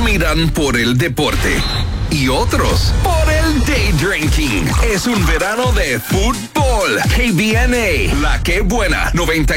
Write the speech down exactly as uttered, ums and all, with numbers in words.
miran por el deporte y otros por el day drinking. Es un verano de fútbol. K B N A, la que buena, noventa